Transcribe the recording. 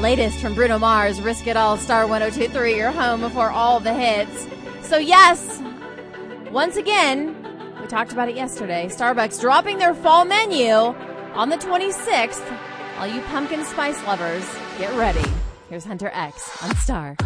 latest from Bruno Mars, Risk It All, Star 102.3, your home for all the hits. So yes, once again, we talked about it yesterday, Starbucks dropping their fall menu on the 26th. All you pumpkin spice lovers, get ready. Here's Hunter X on Star.